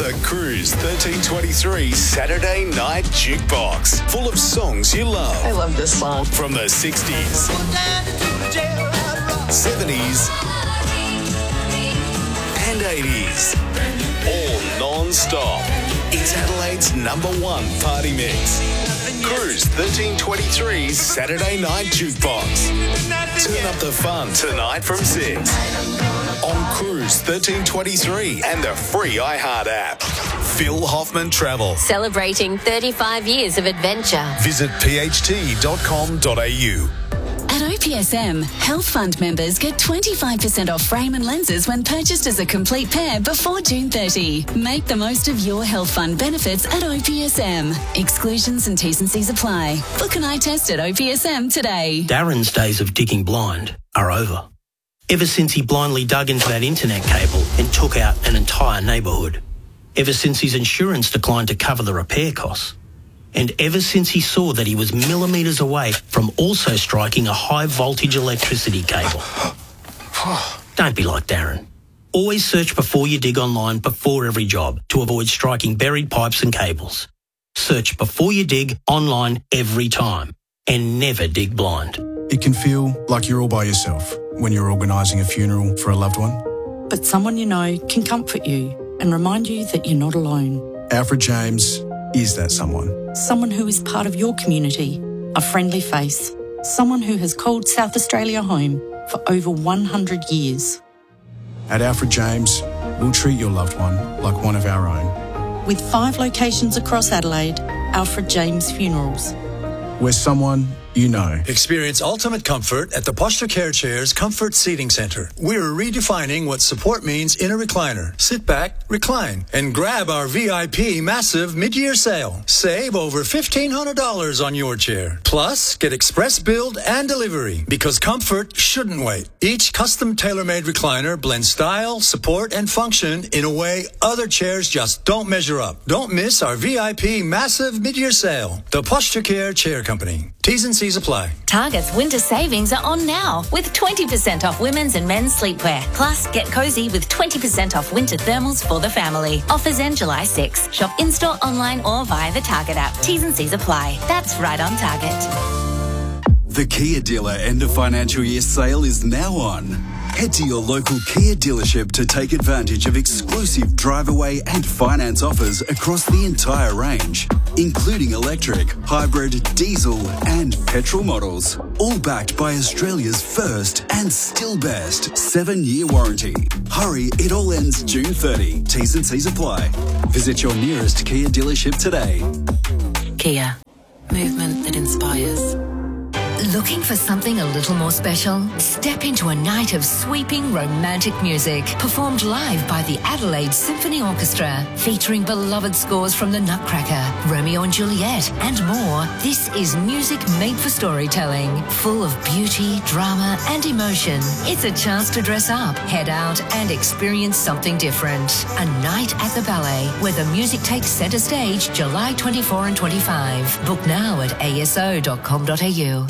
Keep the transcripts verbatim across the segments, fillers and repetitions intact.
The Cruise thirteen twenty-three Saturday Night Jukebox. Full of songs you love. I love this song. From the sixties, seventies, and eighties. All non-stop. It's Adelaide's number one party mix. Cruise thirteen twenty-three Saturday Night Jukebox. Turn up the fun tonight from six. On Cruise thirteen twenty-three and the free iHeart app. Phil Hoffman Travel. Celebrating thirty-five years of adventure. Visit p h t dot com dot a u. At O P S M, Health Fund members get twenty-five percent off frame and lenses when purchased as a complete pair before June thirtieth. Make the most of your Health Fund benefits at O P S M. Exclusions and T's and C's apply. Book an eye test at O P S M today. Darren's days of digging blind are over. Ever since he blindly dug into that internet cable and took out an entire neighbourhood. Ever since his insurance declined to cover the repair costs. And ever since he saw that he was millimetres away from also striking a high-voltage electricity cable. Don't be like Darren. Always search before you dig online before every job to avoid striking buried pipes and cables. Search before you dig online every time. And never dig blind. It can feel like you're all by yourself when you're organising a funeral for a loved one. But someone you know can comfort you and remind you that you're not alone. Alfred James is that someone. Someone who is part of your community, a friendly face, someone who has called South Australia home for over one hundred years. At Alfred James, we'll treat your loved one like one of our own. With five locations across Adelaide, Alfred James Funerals. We're someone you know. Experience ultimate comfort at the Posture Care Chairs Comfort Seating Centre. We're redefining what support means in a recliner. Sit back, recline, and grab our V I P massive mid-year sale. Save over fifteen hundred dollars on your chair. Plus, get express build and delivery because comfort shouldn't wait. Each custom tailor-made recliner blends style, support, and function in a way other chairs just don't measure up. Don't miss our V I P massive mid-year sale. The Posture Care Chair Company. T's and C's apply. Target's winter savings are on now with twenty percent off women's and men's sleepwear. Plus, get cosy with twenty percent off winter thermals for the family. Offers end July sixth. Shop in-store, online or via the Target app. T's and C's apply. That's right on Target. The Kia dealer end of financial year sale is now on. Head to your local Kia dealership to take advantage of exclusive drive away and finance offers across the entire range, including electric, hybrid, diesel and petrol models. All backed by Australia's first and still best seven-year warranty. Hurry, it all ends June thirtieth. T's and C's apply. Visit your nearest Kia dealership today. Kia. Movement that inspires. Looking for something a little more special? Step into a night of sweeping romantic music, performed live by the Adelaide Symphony Orchestra, featuring beloved scores from The Nutcracker, Romeo and Juliet, and more. This is music made for storytelling, full of beauty, drama, and emotion. It's a chance to dress up, head out, and experience something different. A night at the ballet, where the music takes centre stage July twenty-fourth and twenty-fifth. Book now at a s o dot com dot a u.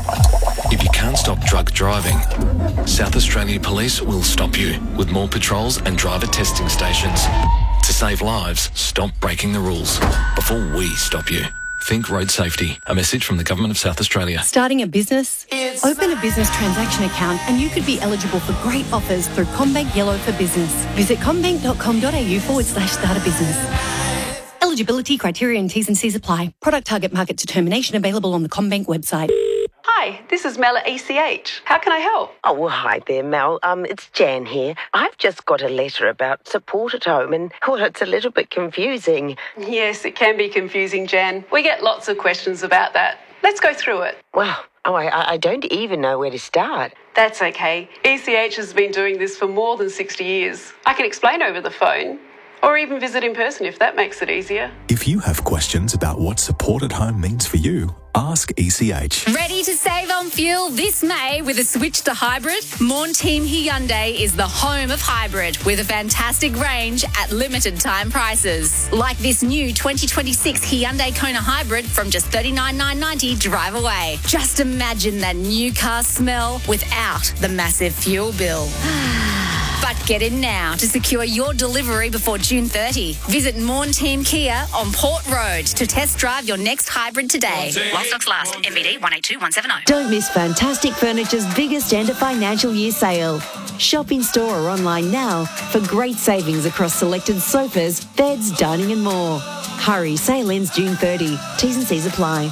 If you can't stop drug driving, South Australia Police will stop you with more patrols and driver testing stations. To save lives, stop breaking the rules before we stop you. Think road safety. A message from the Government of South Australia. Starting a business? It's Open a business transaction account and you could be eligible for great offers through CommBank Yellow for Business. Visit commbank dot com dot a u forward slash start a business. Eligibility criteria and T's and C's apply. Product target market determination available on the CommBank website. Hi, this is Mel at E C H. How can I help? Oh, well, hi there, Mel. Um, it's Jan here. I've just got a letter about support at home and, well, it's a little bit confusing. Yes, it can be confusing, Jan. We get lots of questions about that. Let's go through it. Well, oh, I, I don't even know where to start. That's okay. E C H has been doing this for more than sixty years. I can explain over the phone. Or even visit in person if that makes it easier. If you have questions about what support at home means for you, ask E C H. Ready to save on fuel this May with a switch to hybrid? Morn Team Hyundai is the home of hybrid with a fantastic range at limited time prices. Like this new twenty twenty-six Hyundai Kona Hybrid from just thirty-nine thousand nine hundred ninety dollars drive away. Just imagine that new car smell without the massive fuel bill. But Get in now to secure your delivery before June thirtieth. Visit Morn Team Kia on Port Road to test drive your next hybrid today. While stocks last. M V D one eight two one seven zero. Don't miss Fantastic Furniture's biggest end of financial year sale. Shop in store or online now for great savings across selected sofas, beds, dining and more. Hurry, sale ends June thirtieth. T's and C's apply.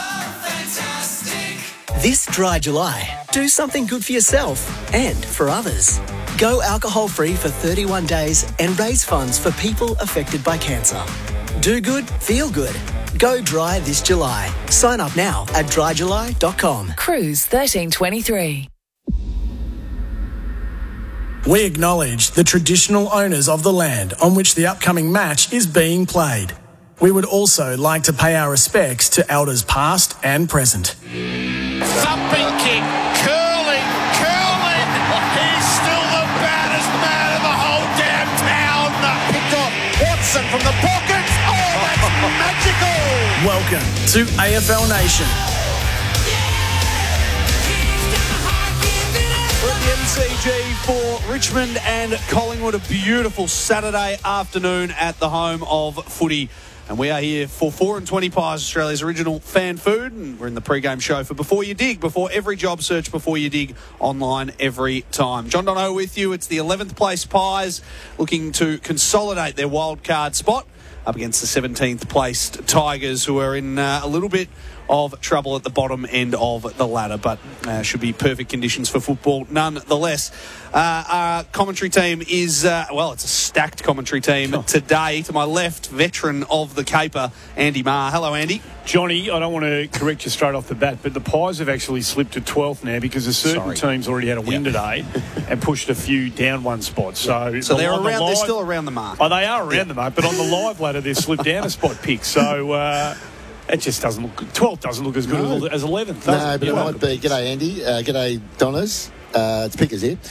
This dry July, do something good for yourself and for others. Go alcohol-free for thirty-one days and raise funds for people affected by cancer. Do good, feel good. Go dry this July. Sign up now at dry july dot com. Cruise thirteen twenty-three. We acknowledge the traditional owners of the land on which the upcoming match is being played. We would also like to pay our respects to elders past and present. Thumping kick, curling, curling. He's still the baddest man in the whole damn town. Picked off Watson from the pocket. Oh, that's magical. Welcome to A F L Nation. We're at the M C G for Richmond and Collingwood. A beautiful Saturday afternoon at the home of footy. And we are here for four and twenty Pies, Australia's original fan food. And we're in the pre-game show for Before You Dig, before every job search, Before You Dig, online every time. John Donohoe with you. It's the eleventh place Pies looking to consolidate their wild card spot up against the seventeenth placed Tigers, who are in uh, a little bit of trouble at the bottom end of the ladder, but uh, should be perfect conditions for football nonetheless. Uh, our commentary team is, uh, well, it's a stacked commentary team oh. today. To my left, veteran of the caper, Andy Marr. Hello, Andy. Johnny, I don't want to correct you straight off the bat, but the Pies have actually slipped to twelfth now because a certain Sorry. team's already had a win yep. today and pushed a few down one spot. So, so the, they're around. The live, they're still around the mark. Oh, they are around yeah. the mark, but on the live ladder, they've slipped down a spot pick. So. Uh, It just doesn't look good. twelfth doesn't look as good no. as eleventh. No, but it might be. G'day, Andy. Uh, g'day, Donners. Uh, it's Pickers here.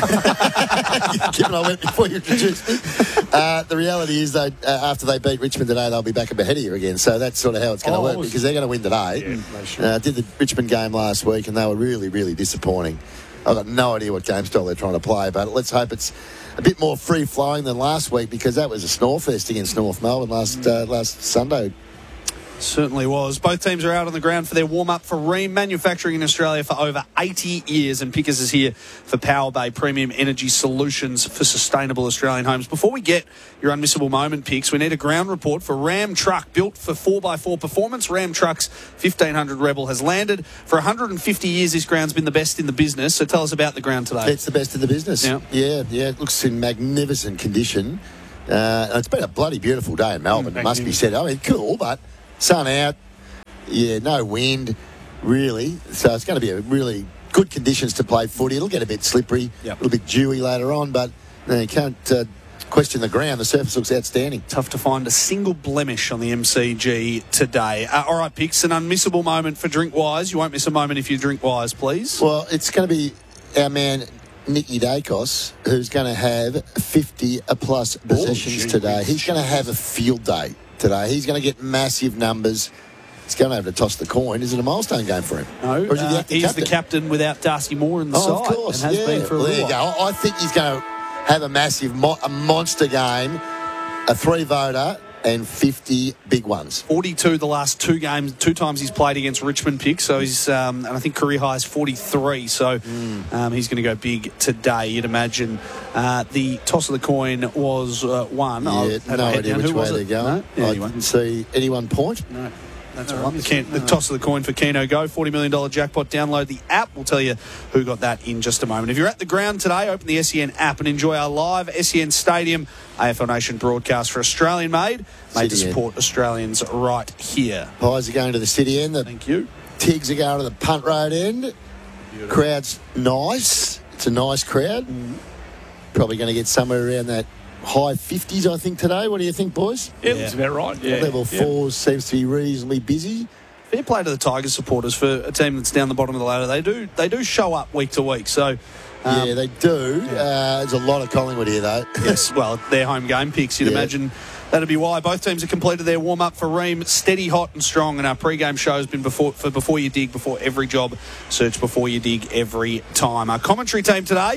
Given I went before you introduced me. Uh, the reality is, though, uh, after they beat Richmond today, they'll be back ahead of you again. So that's sort of how it's going to oh, work because they're going to win today. Yeah, sure. uh, did the Richmond game last week, and they were really, really disappointing. I've got no idea what game style they're trying to play, but let's hope it's a bit more free-flowing than last week because that was a snore fest against North Melbourne last uh, last Sunday. Certainly was. Both teams are out on the ground for their warm-up for Ream, manufacturing in Australia for over eighty years, and Pickers is here for Power Bay Premium Energy Solutions for sustainable Australian homes. Before we get your unmissable moment picks, we need a ground report for Ram Truck, built for four by four performance. Ram Truck's fifteen hundred Rebel has landed. For one hundred fifty years, this ground's been the best in the business, so tell us about the ground today. It's the best in the business. Yeah, yeah, yeah it looks in magnificent condition. Uh, it's been a bloody beautiful day in Melbourne, mm, it must be said. I mean, cool, but sun out, yeah, no wind, really. So it's going to be a really good conditions to play footy. It'll get a bit slippery, yep. a little bit dewy later on, but no, you can't uh, question the ground. The surface looks outstanding. Tough to find a single blemish on the M C G today. Uh, all right, Picks, an unmissable moment for Drinkwise. You won't miss a moment if you Drinkwise, please. Well, it's going to be our man Nicky Dacos, who's going to have fifty plus possessions oh, today. He's going to have a field day today. He's going to get massive numbers. He's going to have to toss the coin. Is it a milestone game for him? No, or is he the uh, he's captain? the captain without Darcy Moore in the oh, side. Of course, and has yeah. been for a well, there you while. go. I think he's going to have a massive, mo- a monster game, a three-voter, and fifty big ones. forty-two the last two games, two times he's played against Richmond Pick. So he's, um, and I think career high is forty-three. So mm. um, he's going to go big today, you'd imagine. Uh, the toss of the coin was uh, one. Yeah, no idea which way they're going. No? Yeah, I didn't see anyone point. No. That's all right. The, the toss of the coin for Keno Go, forty million dollars jackpot. Download the app. We'll tell you who got that in just a moment. If you're at the ground today, open the S E N app and enjoy our live S E N Stadium A F L Nation broadcast for Australian made, made to support Australians right here. Pies are going to the city end. The Thank you. Tigs are going to the punt road end. Beautiful. Crowd's nice. It's a nice crowd. Mm. Probably going to get somewhere around that high fifties, I think, today. What do you think, boys? Yeah, that's about right. Yeah. Level yeah. four seems to be reasonably busy. Fair play to the Tigers supporters for a team that's down the bottom of the ladder. They do they do show up week to week. So um, yeah, they do. Yeah. Uh, there's a lot of Collingwood here, though. Yes, well, their home game picks. You'd yeah. imagine that'd be why. Both teams have completed their warm up for Ream, steady, hot, and strong. And our pre-game show has been before for before you dig, before every job search, before you dig every time. Our commentary team today.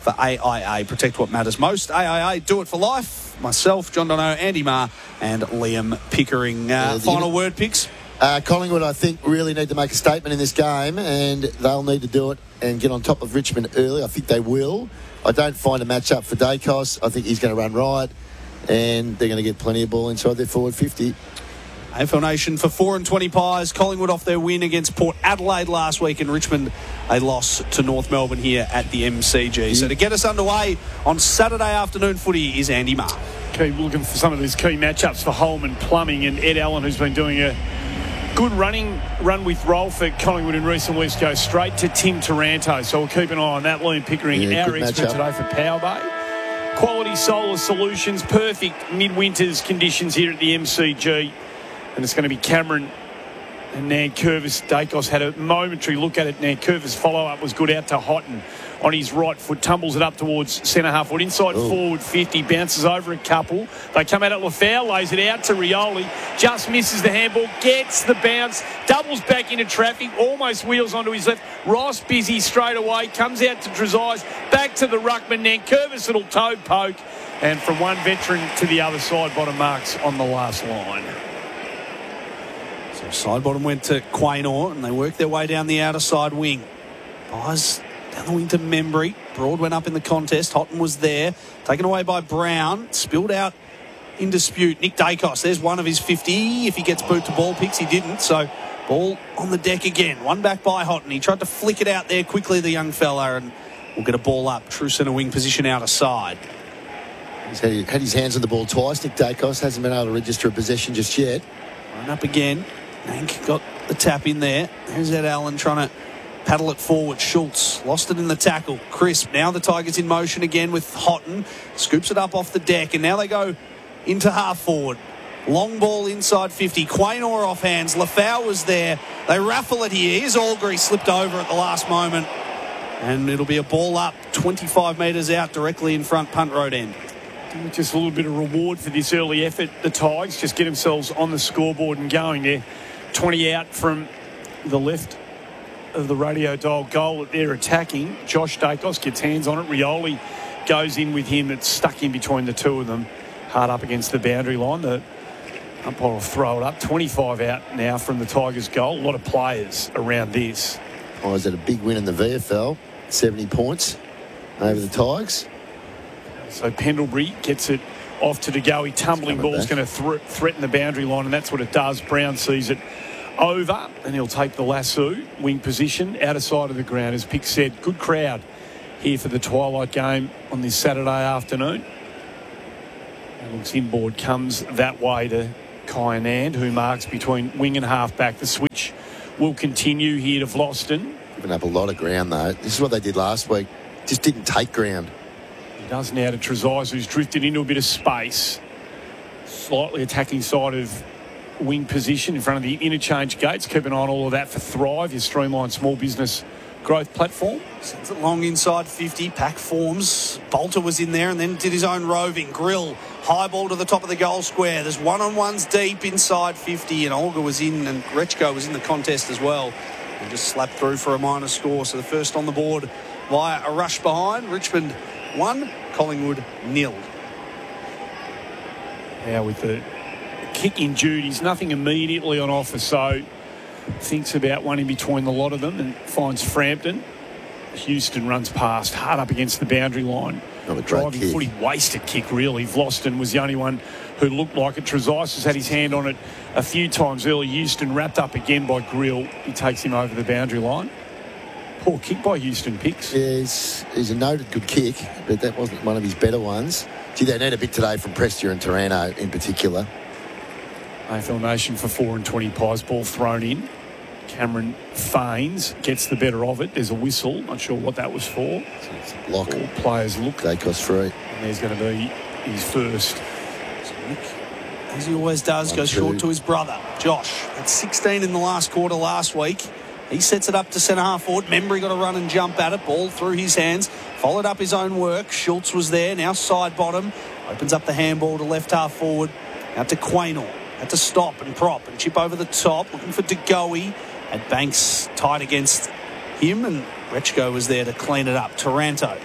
for A I A. Protect what matters most. A I A, do it for life. Myself, John Dono, Andy Marr, and Liam Pickering. Uh, Uh, final you- word, Picks? Uh, Collingwood, I think, really need to make a statement in this game, and they'll need to do it and get on top of Richmond early. I think they will. I don't find a match-up for Dacos. I think he's going to run right, and they're going to get plenty of ball inside their forward fifty. A F L Nation for four and twenty Pies. Collingwood off their win against Port Adelaide last week, and Richmond a loss to North Melbourne here at the M C G. So to get us underway on Saturday afternoon footy is Andy Marr. Keep looking for some of these key matchups for Holman Plumbing and Ed Allen, who's been doing a good running run with Rolf at Collingwood in recent weeks, goes straight to Tim Taranto. So we'll keep an eye on that. Liam Pickering, Yeah, our good expert matchup. today for Power Bay. Quality solar solutions, perfect midwinter's conditions here at the M C G. And it's going to be Cameron and Nankervis. Dacos had a momentary look at it. Nankervis' follow-up was good out to Houghton on his right foot, tumbles it up towards centre half foot, inside Ooh. forward fifty, bounces over a couple. They come out at Lafau, lays it out to Rioli, just misses the handball, gets the bounce, doubles back into traffic, almost wheels onto his left. Ross busy straight away, comes out to Trezise, back to the ruckman. Nankervis little toe poke, and from one veteran to the other side, bottom marks on the last line. So side bottom went to Quaynor, and they worked their way down the outer side wing. Pies down the wing to Membry. Broad went up in the contest. Houghton was there. Taken away by Brown. Spilled out in dispute. Nick Dacos, there's one of his fifty. If he gets boot to ball picks, he didn't. So ball on the deck again. One back by Houghton. He tried to flick it out there quickly, the young fella, and we'll get a ball up. True centre wing position outer side. He's had, had his hands on the ball twice. Nick Dacos hasn't been able to register a possession just yet. Run up again. Nank got the tap in there. There's Ed Allen trying to paddle it forward. Schultz lost it in the tackle. Crisp. Now the Tigers in motion again with Houghton. Scoops it up off the deck, and now they go into half forward. Long ball inside fifty. Quaynor off hands. Lafau was there. They raffle it here. Here's Albury slipped over at the last moment. And it'll be a ball up twenty-five metres out directly in front punt road end. Just a little bit of reward for this early effort. The Tigers just get themselves on the scoreboard and going there. twenty out from the left of the radio dial goal that they're attacking. Josh Dacos gets hands on it. Rioli goes in with him. It's stuck in between the two of them. Hard up against the boundary line. The umpire will throw it up. twenty-five out now from the Tigers goal. A lot of players around this. I was at a big win in the V F L. seventy points over the Tigers. So Pendlebury gets it off to DeGoey. Tumbling ball's back. going to th- threaten the boundary line, and that's what it does. Brown sees it over, and he'll take the lasso, wing position, outer side of the ground. As Pick said, good crowd here for the twilight game on this Saturday afternoon. And looks inboard, comes that way to Kyanand, who marks between wing and half-back. The switch will continue here to Vlosten. Giving up a lot of ground, though. This is what they did last week. Just didn't take ground. He does now to Trezise, who's drifted into a bit of space. Slightly attacking side of wing position in front of the interchange gates. Keep an eye on all of that for Thrive, your streamlined small business growth platform. Sends it long inside fifty. Pack forms. Bolter was in there and then did his own roving. Grill. High ball to the top of the goal square. There's one-on-ones deep inside fifty, and Olga was in, and Rechko was in the contest as well. And just slapped through for a minor score. So the first on the board via a rush behind. Richmond one, Collingwood nil. Now with the kicking duties, nothing immediately on offer, so thinks about one in between the lot of them and finds Frampton. Houston runs past, hard up against the boundary line. Not a great Driving kick. footy, wasted kick really. Vlosten was the only one who looked like it. Trezise has had his hand on it a few times early. Houston wrapped up again by Grill. He takes him over the boundary line. Poor kick by Houston, Picks. Yeah, he's, he's a noted good kick, but that wasn't one of his better ones. Gee, they need a bit today from Prestia and Taranto in particular. A F L Nation for four and twenty Pies. Ball thrown in. Cameron feigns, gets the better of it. There's a whistle. Not sure what that was for. Block. All players look. Dacos free. And there's going to be his first. So Nick, as he always does, One, goes two. short to his brother, Josh. At sixteen in the last quarter last week. He sets it up to centre half forward. Membry got to run and jump at it. Ball through his hands. Followed up his own work. Schultz was there. Now side bottom. Opens up the handball to left half forward. Out to Quaynor. Had to stop and prop and chip over the top. Looking for DeGoey. Had Banks tight against him. And Rechko was there to clean it up. Taranto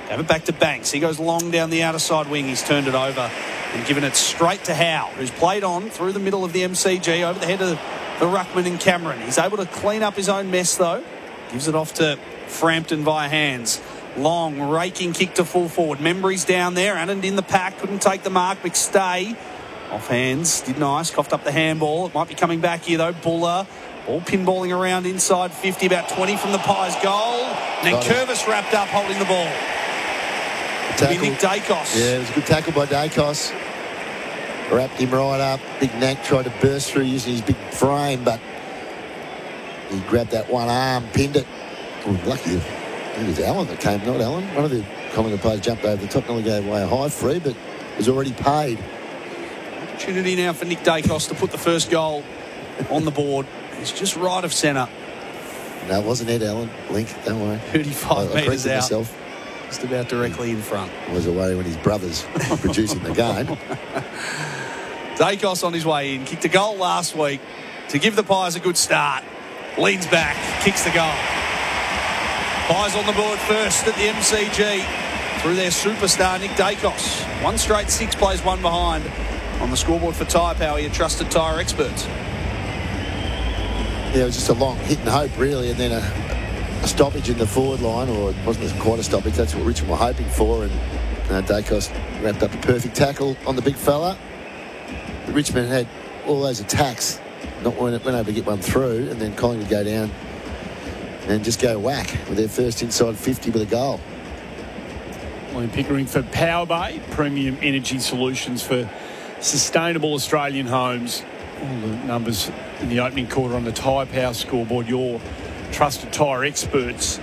Have it back to Banks. He goes long down the outer side wing. He's turned it over and given it straight to Howe, who's played on through the middle of the M C G over the head of the ruckman and Cameron. He's able to clean up his own mess, though. Gives it off to Frampton via hands. Long, raking kick to full forward. Membry's down there. Anand in the pack. Couldn't take the mark. McStay off hands. Did nice. Coughed up the handball. It might be coming back here, though. Buller. All pinballing around inside fifty. About twenty from the Pies goal. And then Curvis wrapped up holding the ball. Tackle. Nick Dacos. Yeah, it was a good tackle by Dacos. Wrapped him right up. Big Nack tried to burst through using his big frame, but he grabbed that one arm, pinned it. Oh, lucky. I think it was Allen that came, not Allen. One of the Collingwood players jumped over the top, nearly gave away a high free, but was already paid. Opportunity now for Nick Dacos to put the first goal on the board. He's just right of centre. No, it wasn't Ed Allen. Link, don't worry. thirty-five I, I metres out. Myself. Just about directly in front. I was away when his brother's producing the game. Dacos on his way in. Kicked a goal last week to give the Pies a good start. Leans back. Kicks the goal. Pies on the board first at the M C G through their superstar Nick Dacos. One straight six plays one behind on the scoreboard for Tyre Power, your trusted tyre experts. Yeah, it was just a long hit and hope, really, and then a, a stoppage in the forward line, or it wasn't quite a stoppage. That's what Richmond were hoping for, and uh, Dacos wrapped up a perfect tackle on the big fella. Richmond had all those attacks, not when it went able to get one through, and then Collingwood would go down and just go whack with their first inside fifty with a goal. William Pickering for Power Bay, premium energy solutions for sustainable Australian homes. All the numbers in the opening quarter on the Tyre Power scoreboard, your trusted tyre experts.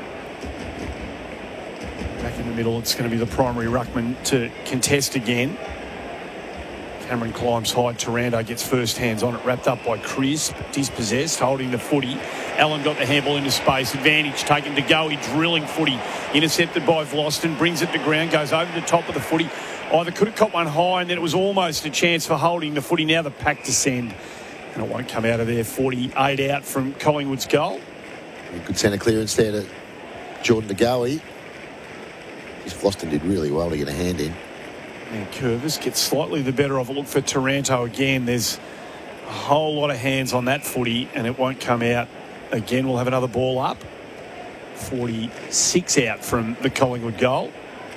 Back in the middle, it's going to be the primary ruckman to contest again. Cameron climbs high. Taranto gets first hands on it, wrapped up by Crisp. Dispossessed, holding the footy. Allen got the handball into space. Advantage taken to go. He drilling footy. Intercepted by Vlosten. Brings it to ground. Goes over the top of the footy. Either could have caught one high, and then it was almost a chance for holding the footy. Now the pack descend. And it won't come out of there. forty-eight out from Collingwood's goal. Good centre clearance there to Jordan De Goey. Vlosten did really well to get a hand in. And Curvis gets slightly the better of it. Look for Taranto again. There's a whole lot of hands on that footy, and it won't come out. Again, we'll have another ball up. forty-six out from the Collingwood goal.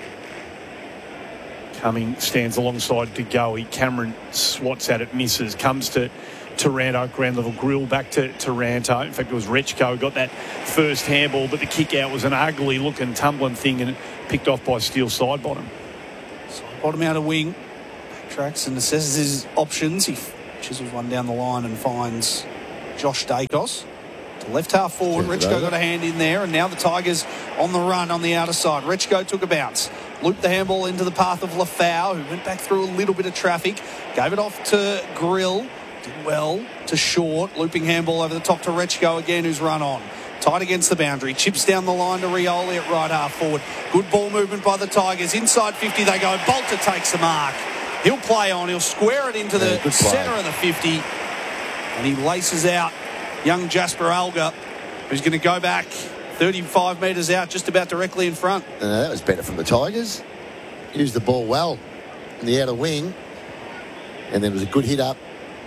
Cumming stands alongside De Goey. Cameron swats at it, misses. Comes to Taranto, ground level grill back to Taranto. In fact, it was Rechko who got that first handball, but the kick out was an ugly looking tumbling thing, and it picked off by Steele side bottom. Side bottom out of wing. Backtracks and assesses his options. He chisels one down the line and finds Josh Dacos. To left half forward. Rechko got a hand in there, and now the Tigers on the run on the outer side. Rechko took a bounce. Looped the handball into the path of Lafau, who went back through a little bit of traffic. Gave it off to Grill. Did well to Short. Looping handball over the top to Rechko again, who's run on. Tight against the boundary. Chips down the line to Rioli at right half forward. Good ball movement by the Tigers. Inside fifty they go. Bolter takes the mark. He'll play on. He'll square it into the yeah, centre of the fifty. And he laces out young Jasper Alga, who's going to go back thirty-five metres out, just about directly in front. Uh, that was better from the Tigers. Used the ball well in the outer wing. And then it was a good hit up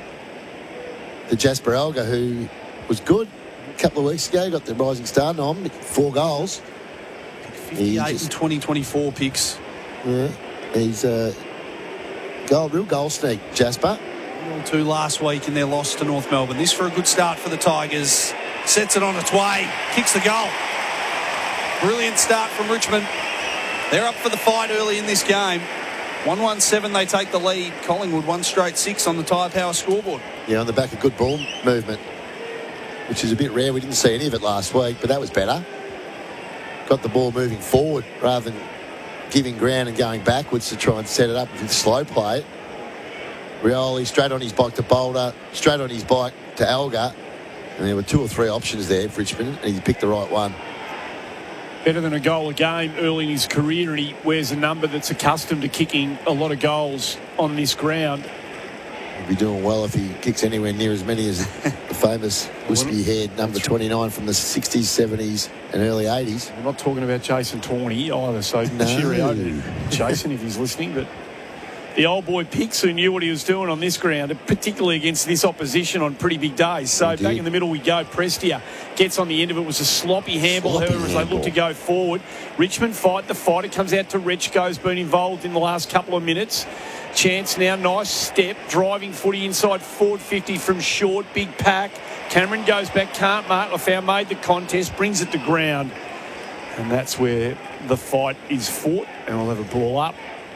to Jasper Alga, who was good a couple of weeks ago. Got the rising star nom, four goals. fifty-eight just, and twenty twenty-four picks. Yeah, he's a goal, real goal sneak, Jasper. Two last week in their loss to North Melbourne. This for a good start for the Tigers. Sets it on its way. Kicks the goal. Brilliant start from Richmond. They're up for the fight early in this game. one one seven, they take the lead. Collingwood one straight six on the Tyre Power scoreboard. Yeah, on the back of good ball movement, which is a bit rare. We didn't see any of it last week, but that was better. Got the ball moving forward rather than giving ground and going backwards to try and set it up and slow play it. Rioli straight on his bike to Boulder, straight on his bike to Alga. And there were two or three options there for Richmond, and he picked the right one. Better than a goal a game early in his career, and he wears a number that's accustomed to kicking a lot of goals on this ground. He'll be doing well if he kicks anywhere near as many as the famous wispy-haired number twenty-nine from the sixties, seventies and early eighties. We're not talking about Jason Tawney either, so No. cheerio to Jason if he's listening, but the old boy Pix, who knew what he was doing on this ground, particularly against this opposition on pretty big days. So back in the middle we go. Prestia gets on the end of it. It was a sloppy handball, Sloppy however, as they handball. look to go forward. Richmond fight the fight. It comes out to Rechko's been involved in the last couple of minutes. Chance now, nice step, driving footy inside forward fifty from short, big pack. Cameron goes back, can't mark. Lafau made the contest, brings it to ground. And that's where the fight is fought, and we'll have a ball up.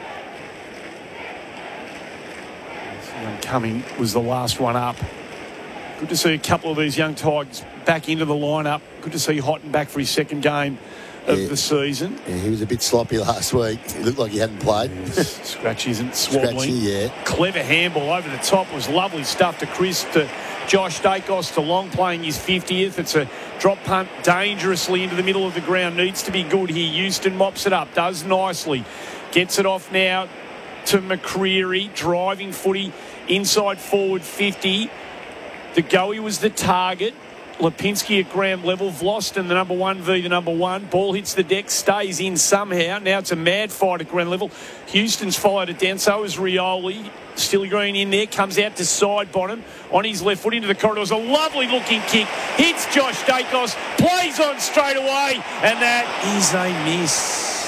Young Cumming was the last one up. Good to see a couple of these young Tigers back into the lineup. Good to see Houghton back for his second game of Yeah. the season. Yeah, he was a bit sloppy last week. He looked like he hadn't played. Scratchy isn't swabbling. Scratchy, yeah. Clever handball over the top was lovely stuff to Chris, to Josh Dacos, to Long playing his fiftieth. It's a drop punt dangerously into the middle of the ground. Needs to be good here. Houston mops it up, does nicely. Gets it off now to McCreery, driving footy inside forward fifty. De Goey was the target. Lipinski at ground level. Vlosten, the number one v the number one. Ball hits the deck, stays in somehow. Now it's a mad fight at ground level. Houston's followed it down. So is Rioli. Still Green in there. Comes out to side bottom. On his left foot into the corridors. A lovely looking kick. Hits Josh Dacos. Plays on straight away. And that is a miss.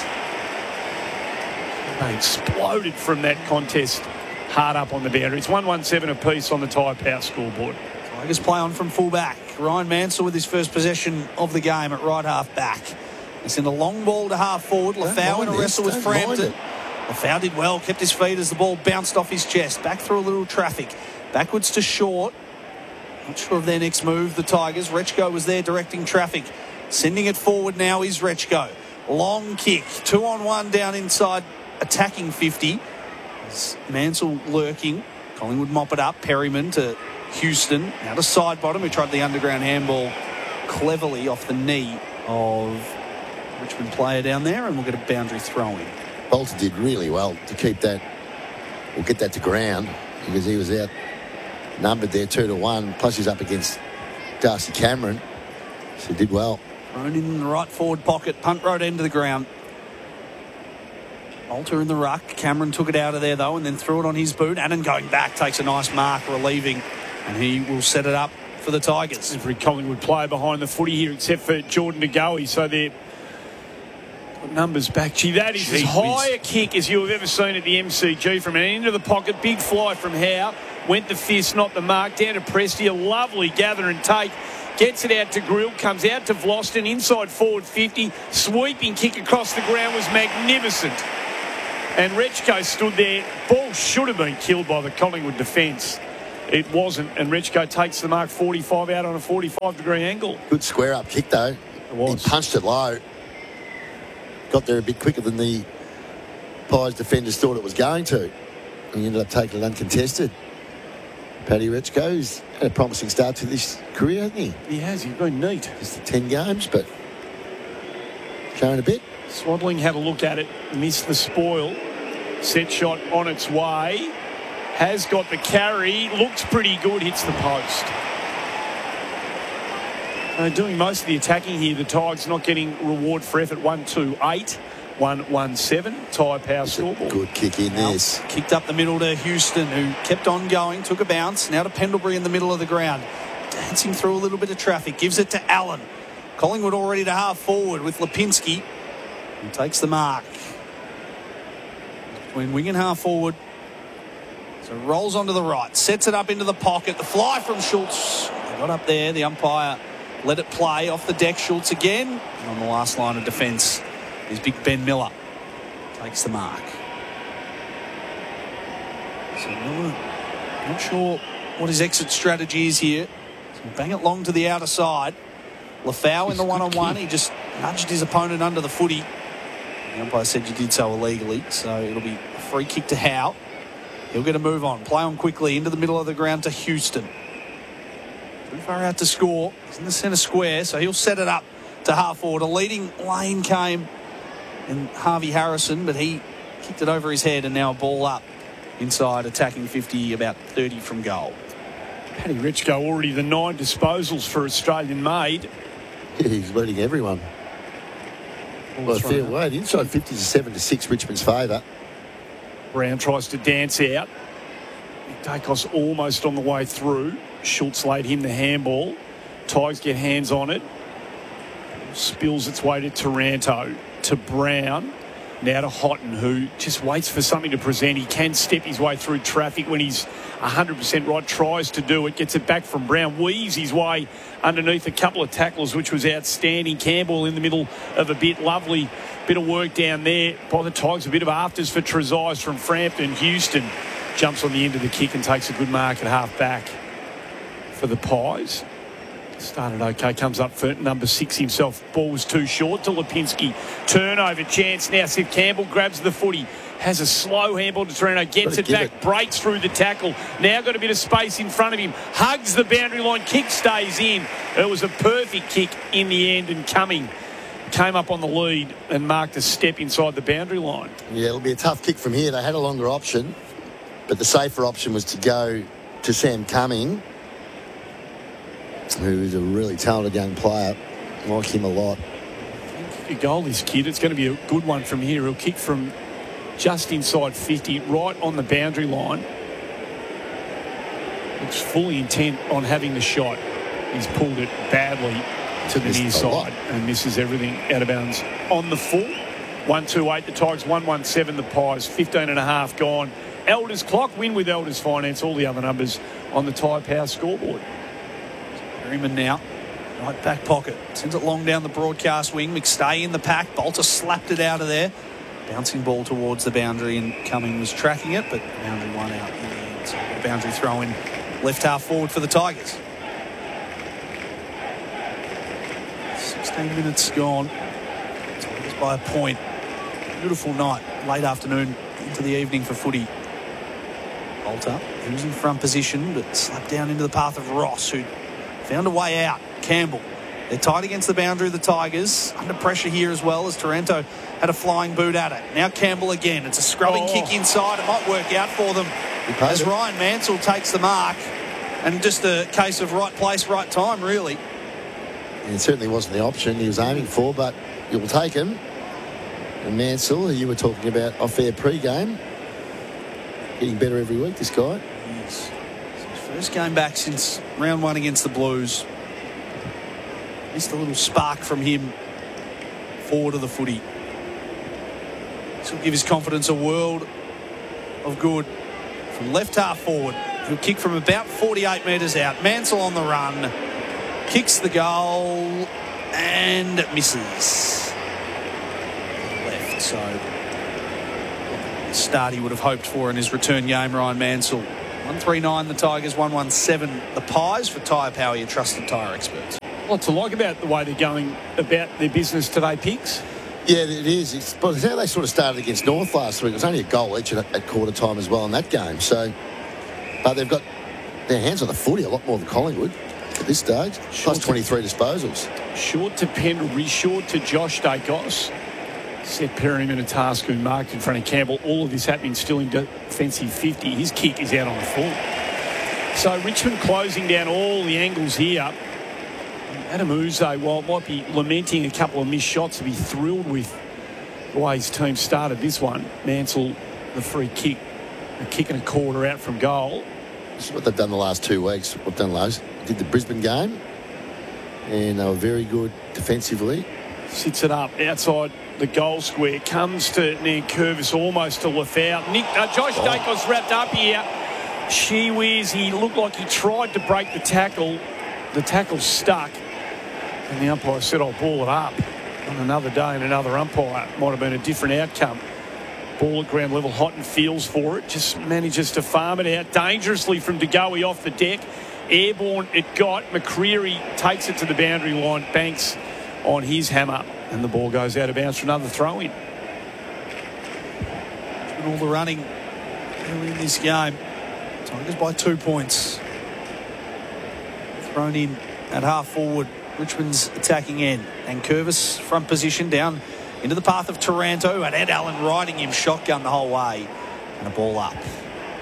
They exploded from that contest. Hard up on the boundary. It's one one seven apiece on the Tyre Power scoreboard. Tigers play on from full-back. Ryan Mansell with his first possession of the game at right half-back. He sent a long ball to half-forward. Lafau in a wrestle with Frampton. Lafau did well, kept his feet as the ball bounced off his chest. Back through a little traffic. Backwards to short. Not sure of their next move, the Tigers. Rechko was there directing traffic. Sending it forward now is Rechko. Long kick. Two on one down inside attacking fifty. Mansell lurking. Collingwood mop it up. Perryman to Houston. Now to side bottom, who tried the underground handball cleverly off the knee of Richmond player down there, and we'll get a boundary throw in. Bolter did really well to keep that, or get that to ground, because he was out numbered there two to one. Plus he's up against Darcy Cameron, so he did well. Thrown in the right forward pocket, punt road end of the ground. Bolter in the ruck. Cameron took it out of there though, and then threw it on his boot. Annan going back, takes a nice mark, relieving, and he will set it up for the Tigers. Every Collingwood player behind the footy here, except for Jordan De Goey, so they're numbers back. Gee, that is as high a kick as you have ever seen at the M C G from an end of the pocket. Big fly from Howe. Went the fist, not the mark. Down to Prestia. Lovely gather and take. Gets it out to Grill. Comes out to Vlosten. Inside forward fifty. Sweeping kick across the ground was magnificent. And Rechko stood there. Ball should have been killed by the Collingwood defence. It wasn't. And Rechko takes the mark forty-five out on a forty-five degree angle. Good square up kick though. It was. He punched it low. Got there a bit quicker than the Pies defenders thought it was going to. And he ended up taking it uncontested. Paddy Rechko's had a promising start to this career, hasn't he? He has. He's been neat. Just the ten games, but showing a bit. Swadling had a look at it. Missed the spoil. Set shot on its way. Has got the carry. Looks pretty good. Hits the post. Uh, doing most of the attacking here. The Tigers not getting reward for effort. one two eight. one one seven. Tyre Power scoreboard. Good kick in this. Kicked up the middle to Houston, who kept on going. Took a bounce. Now to Pendlebury in the middle of the ground. Dancing through a little bit of traffic. Gives it to Allen. Collingwood already to half forward with Lipinski. He takes the mark. Between wing and half forward. So rolls onto the right. Sets it up into the pocket. The fly from Schultz. Got up there. The umpire let it play off the deck. Schultz again. And on the last line of defence is big Ben Miller. Takes the mark. So Miller, not sure what his exit strategy is here. So bang it long to the outer side. Lafau in the one-on-one. He just nudged his opponent under the footy. The umpire said you did so illegally, so it'll be a free kick to Howe. He'll get a move on. Play on quickly into the middle of the ground to Houston. Too far out to score. He's in the centre square, so he'll set it up to half forward. A leading lane came in Harvey Harrison, but he kicked it over his head, and now a ball up inside attacking fifty, about thirty from goal. Paddy Richko already the nine disposals for Australian made. Yeah, he's leading everyone. Well, a fair way. The inside fifty is a seven to six Richmond's favour. Brown tries to dance out. Dacos almost on the way through. Schultz laid him the handball. Tigers get hands on it. Spills its way to Taranto, to Brown. Now to Houghton, who just waits for something to present. He can step his way through traffic when he's one hundred percent right, tries to do it, gets it back from Brown, weaves his way underneath a couple of tackles, which was outstanding. Campbell in the middle of a bit. Lovely bit of work down there by the Tigers. A bit of afters for Trezise from Frampton. Houston jumps on the end of the kick and takes a good mark at half back for the Pies. Started okay, comes up for number six himself. Ball was too short to Lipinski. Turnover chance now. Seth Campbell grabs the footy. Has a slow handball to Toronto. Gets it back. It. Breaks through the tackle. Now got a bit of space in front of him. Hugs the boundary line. Kick stays in. It was a perfect kick in the end, and Cumming came up on the lead and marked a step inside the boundary line. Yeah, it'll be a tough kick from here. They had a longer option, but the safer option was to go to Sam Cumming, who is a really talented young player. I like him a lot. A goal, this kid. It's going to be a good one from here. He'll kick from just inside fifty, right on the boundary line. Looks fully intent on having the shot. He's pulled it badly to the near side and misses everything out of bounds on the full. one two eight the Tigers, one one seven the Pies, fifteen and a half gone. Elders clock, win with Elders Finance. All the other numbers on the Tyre Power scoreboard. Perryman now, right back pocket, sends it long down the broadcast wing. McStay in the pack. Bolter slapped it out of there. Bouncing ball towards the boundary, and Cumming was tracking it, but the boundary won out in the end. So a boundary throw in left half forward for the Tigers. sixteen minutes gone. Tigers by a point. Beautiful night, late afternoon into the evening for footy. Bolter, he was in front position, but slapped down into the path of Ross, who found a way out. Campbell. They're tight against the boundary of the Tigers. Under pressure here as well, as Taranto had a flying boot at it. Now Campbell again. It's a scrubbing oh. kick inside. It might work out for them as Ryan Mansell takes the mark. And just a case of right place, right time, really. It certainly wasn't the option he was aiming for, but you'll take him. And Mansell, who you were talking about off air pre-game, getting better every week, this guy. Yes. First game back since round one against the Blues. Just a little spark from him forward of the footy. This will give his confidence a world of good. From left half forward, he'll kick from about forty-eight metres out. Mansell on the run. Kicks the goal and misses. Left, so start he would have hoped for in his return game, Ryan Mansell. one three nine the Tigers, one one seven the Pies. For Tyre Power, your trusted tyre experts. What to like about the way they're going about their business today, Pigs? Yeah, it is. It's, but it's how they sort of started against North last week. It was only a goal each at, at quarter time as well in that game. So, but they've got their hands on the footy a lot more than Collingwood at this stage. Short plus twenty-three to, disposals. Short to Pendlebury, short to Josh Dacos. Seth Perryman, a task who marked in front of Campbell. All of this happening still in defensive fifty. His kick is out on the full. So Richmond closing down all the angles here. Adam Uze, while it might be lamenting a couple of missed shots, to be thrilled with the way his team started this one. Mansell, the free kick, a kick and a quarter out from goal. This is what they've done the last two weeks. What they've done those. Did the Brisbane game, and they were very good defensively. Sits it up outside the goal square. Comes to Nankervis, almost to Lafau. Nick, uh, Josh oh. Dacos wrapped up here. She whiz. He looked like he tried to break the tackle. The tackle stuck. And the umpire said, I'll ball it up. On another day and another umpire, might have been a different outcome. Ball at ground level. Houghton feels for it. Just manages to farm it out dangerously from De Goey off the deck. Airborne it got. McCreery takes it to the boundary line. Banks on his hammer. And the ball goes out of bounds for another throw-in. All the running early in this game. Tigers by two points. Thrown in at half forward. Richmond's attacking end. And Curvis front position down into the path of Taranto, and Ed Allen riding him shotgun the whole way. And a ball up.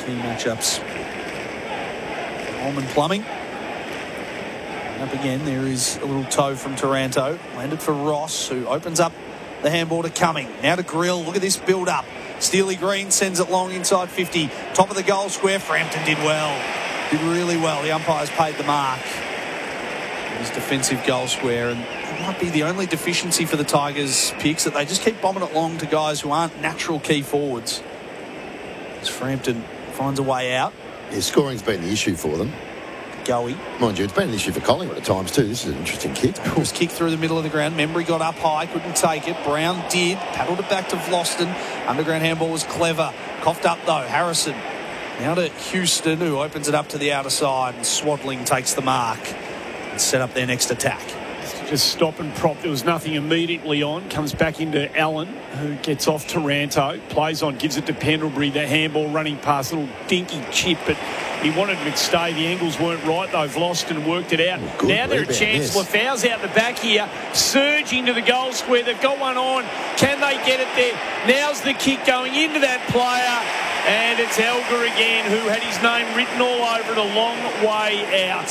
key matchups. Holman Plumbing. Up again, there is a little toe from Taranto. Landed for Ross, who opens up the handball to Cumming. Now to Grill. Look at this build-up. Steely Green sends it long inside fifty. Top of the goal square. Frampton did well. Did really well. The umpires paid the mark. His defensive goal square. And it might be the only deficiency for the Tigers picks, that they just keep bombing it long to guys who aren't natural key forwards. As Frampton finds a way out. Yeah, scoring's been the issue for them. Goey. Mind you, it's been an issue for Collingwood at times too. This is an interesting kick. It was kicked through the middle of the ground. Membry got up high, couldn't take it. Brown did. Paddled it back to Vlosten. Underground handball was clever. Coughed up though. Harrison. Now to Houston, who opens it up to the outer side. And Swadling takes the mark and set up their next attack. Just stop and prop. There was nothing immediately on. Comes back into Allen, who gets off Taranto. Plays on, gives it to Pendlebury. The handball running past, little dinky chip, but he wanted McStay. The angles weren't right, though. Vlosten worked it out. Good now they're a chance. yes. Lafau's out the back here, surging to the goal square. They've got one on. Can they get it there? Now's the kick going into that player, and it's Elgar again, who had his name written all over it a long way out.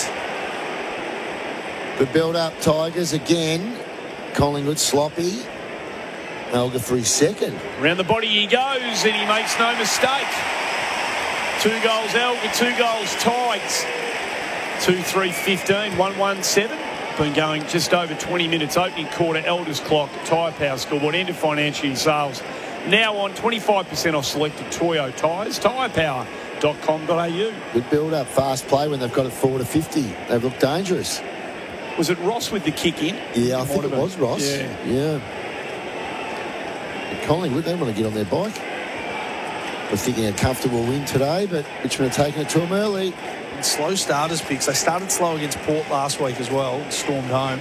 The build-up Tigers again. Collingwood sloppy. Elgar for his second. Around the body he goes, and he makes no mistake. Two goals Elgar, two goals Tigers. two three fifteen, one one seven. Been going just over twenty minutes. Opening quarter, Elders clock, Tyre Power scoreboard, end of financial year sales. Now on twenty-five percent off selected Toyo tyres, tyre power dot com dot a u. Good build-up, fast play when they've got it four to fifty. They've looked dangerous. Was it Ross with the kick in? Yeah, I it think it was Ross. Yeah. yeah. But Collingwood, they want to get on their bike. We're thinking a comfortable win today, but Richmond are taking it to them early. And slow starters picks. They started slow against Port last week as well. Stormed home.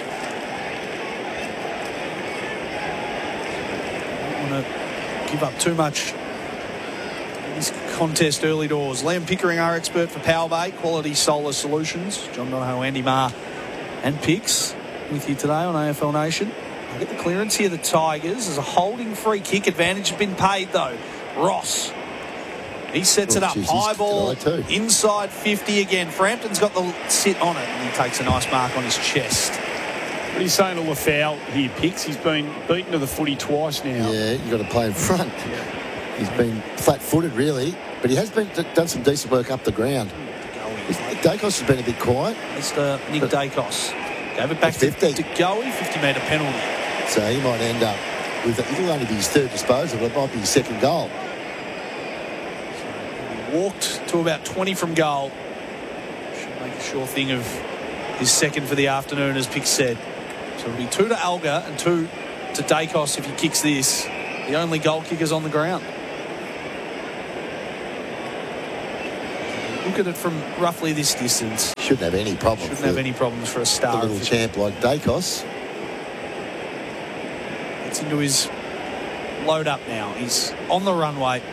Don't want to give up too much in this contest early doors. Liam Pickering, our expert for Powerbay, Quality Solar Solutions. John Donohoe, Andy Marr and Picks with you today on A F L Nation. I'll get the clearance here, the Tigers. There's a holding free kick. Advantage has been paid, though. Ross. He sets oh, it up. Geez, high ball inside fifty again. Frampton's got the sit on it, and he takes a nice mark on his chest. What are you saying to Lafau here, Picks? He's been beaten to the footy twice now. Yeah, you've got to play in front. Yeah. He's been flat-footed, really, but he has been done some decent work up the ground. Dacos has been a bit quiet. Mister Nick but Dacos gave it back to, to Goey, fifty metre penalty. So he might end up with, it'll only be his third disposal, but it might be his second goal. He walked to about twenty from goal. Should make a sure thing of his second for the afternoon, as Pick said. So it'll be two to Elgar and two to Dacos if he kicks this. The only goal kickers on the ground. Look at it from roughly this distance. Shouldn't have any problems. Shouldn't have any problems for a star. A little champ like Dacos. Gets into his load up now. He's on the runway.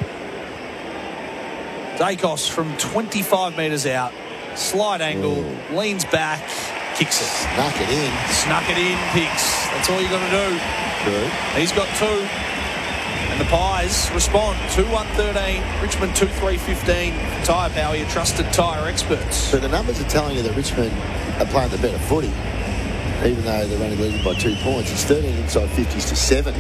Dacos from twenty-five metres out. Slide angle. Ooh. Leans back. Kicks it. Snuck it in. Snuck it in, Picks. That's all you got to do. Good. He's got two. And the Pies respond. two one thirteen. Richmond two three fifteen. Tyre Power, your trusted tyre experts. So the numbers are telling you that Richmond are playing the better footy, even though they're only leading by two points. It's thirteen inside fifties to seven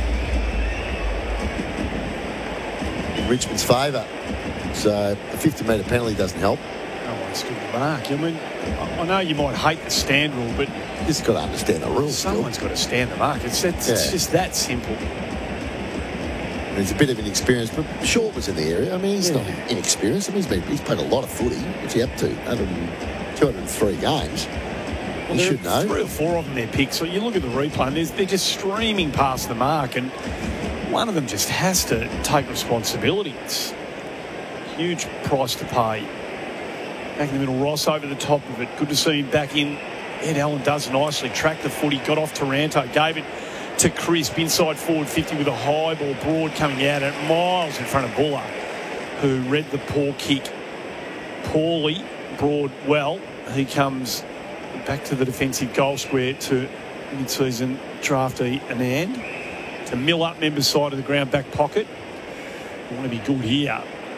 in Richmond's favour. So a fifty metre penalty doesn't help. Oh, it's good mark. I mean, I know you might hate the stand rule, but you've got to understand the rules. Someone's still got to stand the mark. It's, it's, yeah. it's just that simple. And he's a bit of an experience, but Short was in the area. I mean, he's yeah. not inexperienced. I mean, he's, been, he's played a lot of footy. What's he up to? two hundred three games. Well, you should know. Three or four of them they're picked. So you look at the replay, and they're just streaming past the mark, and one of them just has to take responsibility. It's a huge price to pay. Back in the middle, Ross over the top of it. Good to see him back in. Ed Allen does nicely. Tracked the footy, got off Taranto, gave it to Crisp inside forward fifty with a high ball, Broad coming out at miles in front of Buller, who read the poor kick poorly. Broad well. He comes back to the defensive goal square to mid-season draftee Anand to mill up Member's side of the ground back pocket. We want to be good here.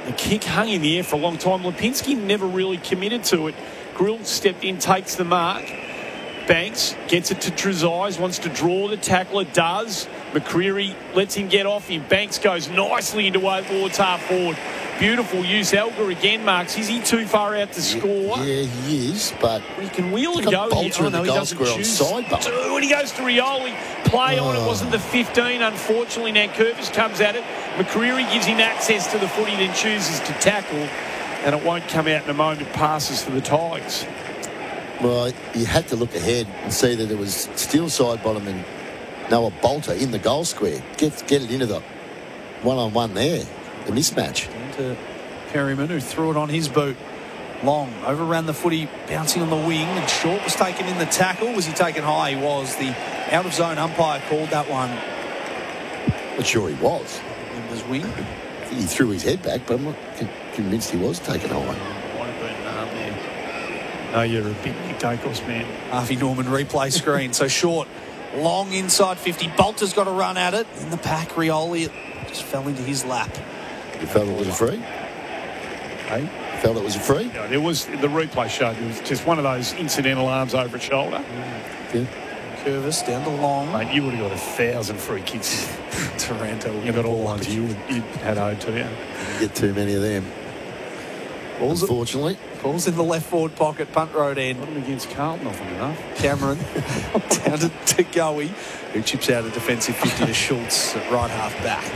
the kick hung in the air for a long time. Lipinski never really committed to it. Grill stepped in, takes the mark. Banks gets it to Trezise, wants to draw the tackler, does. McCreary lets him get off him. Banks goes nicely into towards half forward. Beautiful use. Elgar again marks. Is he too far out to score? Yeah, he is, but he can wheel and got go. He, Bolter oh, in no, the he goal doesn't square on choose side button. to. When he goes to Rioli, play on. It Oh. wasn't the fifteen, unfortunately. Now Curvis comes at it. McCreary gives him access to the footy, then chooses to tackle, and it won't come out in a moment. Passes for the Tigers. Well, you had to look ahead and see that it was Steele side bottom and Noah Bolter in the goal square. Get get it into the one-on-one there, the mismatch. Into Perryman, who threw it on his boot. Long overran the footy, bouncing on the wing, and Short was taken in the tackle. Was he taken high? He was. The out-of-zone umpire called that one. Not sure he was. In his wing. I think he threw his head back, but I'm not con- convinced he was taken high. Might have been um, there. No, you're a big Nick Dacos man. Harvey Norman replay screen. So Short, long inside fifty. Bolter's got to run at it. In the pack, Rioli, it just fell into his lap. You felt it was a free? Hey? You felt it was a free? Yeah, there was, the replay showed it was just one of those incidental arms over a shoulder. Yeah. Curvis down to Long. Mate, you would have got a thousand free kicks. Taranto. You got all ones you, would, you had owed to you. Didn't get too many of them. Ball's Unfortunately. Ball's in the left forward pocket, punt road end. Got him against Carlton often enough. Cameron down to, to Goey, who chips out a defensive fifty to Schultz at right half back.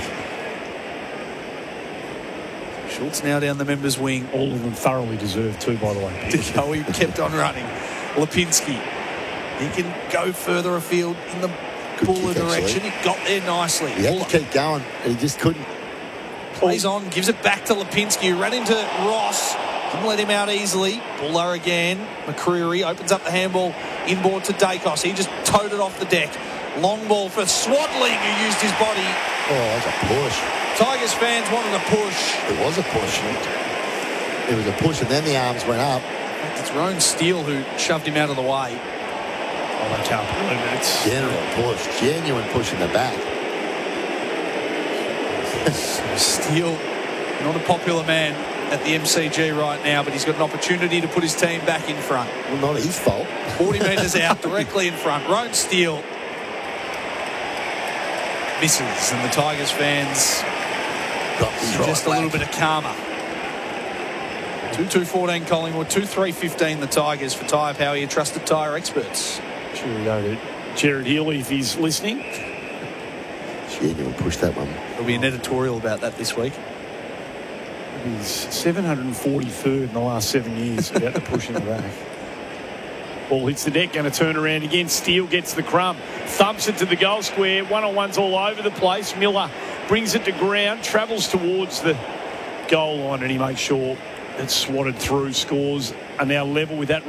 Schultz now down the members' wing. All of them thoroughly deserved too, by the way. De Goey kept on running. Lipinski, he can go further afield in the Good Buller kick, direction. He got there nicely. He had to keep going, and he just couldn't. Plays on, gives it back to Lipinski, who ran into Ross. Didn't let him out easily. Buller again. McCreary opens up the handball inboard to Dacos. He just towed it off the deck. Long ball for Swadling, who used his body. Oh, that's a push. Tigers fans wanted a push. It was a push. It was a push, and then the arms went up. It's Roan Steele who shoved him out of the way. Oh, they can't believe it. It's General push. Genuine push in the back. Steele, not a popular man at the M C G right now, but he's got an opportunity to put his team back in front. Well, not his fault. forty metres out, directly in front. Roan Steele misses, and the Tigers fans just a little bit of karma. two two fourteen Collingwood, two three fifteen the Tigers for Tyre Power, your trusted tyre experts. Sure we go to Jared Healy if he's listening. Genuine push that one. There'll be an editorial about that this week. He's seven hundred forty-third in the last seven years about the push in the back. Ball hits the deck, going to turn around again. Steele gets the crumb, thumps it to the goal square. One-on-ones all over the place. Miller brings it to ground, travels towards the goal line, and he makes sure it's swatted through. Scores are now level with that.